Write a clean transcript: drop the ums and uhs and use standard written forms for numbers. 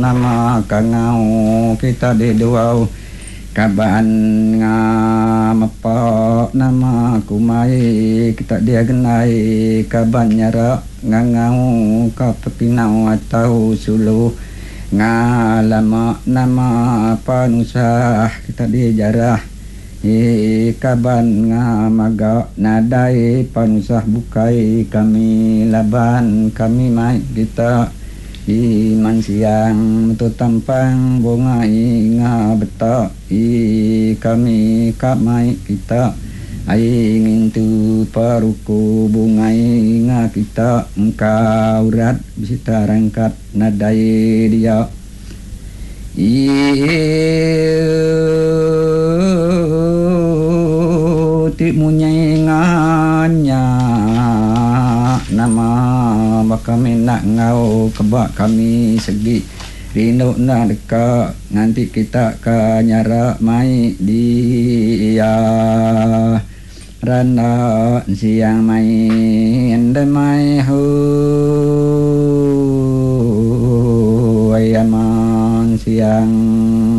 nama kangau kita di dua kaban ngapa nama kumai kita dia genai kaban nyara ngangau kapepinau atau suluh ngalama nama panusah kita dia jarah kaban ngamaga nadai panusah bukai kami laban kami mai kita iman siang tu tampang bunga inga betak kami kamai kita ingin tu paruku bunga inga kita engkau rat bisa rangkat nadai dia ti munyenganya nama kami nak ngau kebak kami segi rindu nak dekat nanti kita ke nyara mai dia rana siang mai ende mai hu